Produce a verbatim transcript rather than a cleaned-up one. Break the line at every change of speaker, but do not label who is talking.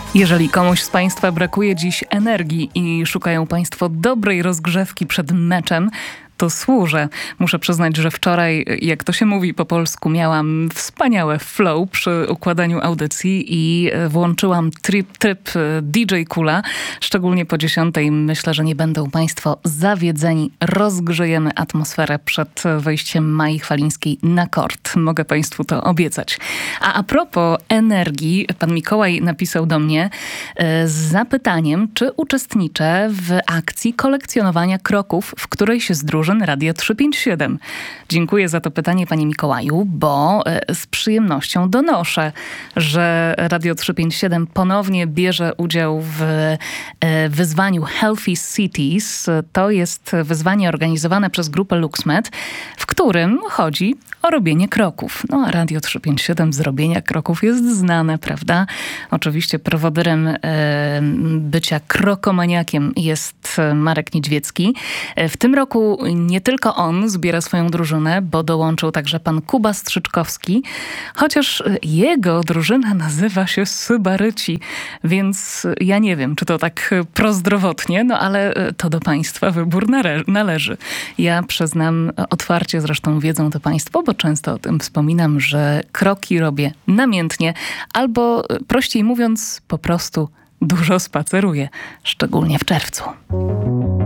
Jeżeli komuś z Państwa brakuje dziś energii i szukają Państwo dobrej rozgrzewki przed meczem, to służę. Muszę przyznać, że wczoraj, jak to się mówi po polsku, miałam wspaniałe flow przy układaniu audycji i włączyłam trip, tryb D J Kula. Szczególnie po dziesiątej myślę, że nie będą Państwo zawiedzeni. Rozgrzejemy atmosferę przed wejściem Mai Chwalińskiej na kort. Mogę Państwu to obiecać. A a propos energii, pan Mikołaj napisał do mnie z zapytaniem, czy uczestniczę w akcji kolekcjonowania kroków, w której się zdruży Radio trzysta pięćdziesiąt siedem. Dziękuję za to pytanie, panie Mikołaju, bo z przyjemnością donoszę, że Radio trzysta pięćdziesiąt siedem ponownie bierze udział w wyzwaniu Healthy Cities. To jest wyzwanie organizowane przez grupę LuxMed, w którym chodzi o robienie kroków. No a Radio trzysta pięćdziesiąt siedem z robienia kroków jest znane, prawda? Oczywiście prowodyrem e, bycia krokomaniakiem jest Marek Niedźwiecki. W tym roku nie tylko on zbiera swoją drużynę, bo dołączył także pan Kuba Strzyczkowski, chociaż jego drużyna nazywa się Sybaryci, więc ja nie wiem, czy to tak prozdrowotnie, no ale to do państwa wybór należy. Ja przyznam otwarcie, zresztą wiedzą to państwo, bo często o tym wspominam, że kroki robię namiętnie, albo prościej mówiąc, po prostu dużo spaceruję, szczególnie w czerwcu.